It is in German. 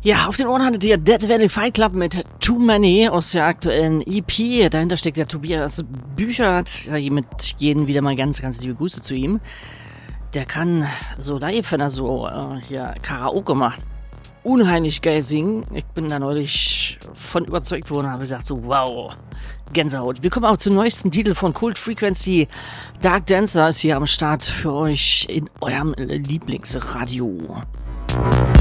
Ja, auf den Ohren hattet ihr Dead Valley Fight Club mit Too Many aus der aktuellen EP. Dahinter steckt der Tobias Büchert. Mit jedem wieder mal ganz, ganz liebe Grüße zu ihm. Der kann so live, wenn er so hier Karaoke macht, unheimlich geil singen. Ich bin da neulich von überzeugt worden und habe gedacht so, wow, Gänsehaut. Wir kommen auch zum neuesten Titel von Cold Frequency. Dark Dancer ist hier am Start für euch in eurem Lieblingsradio.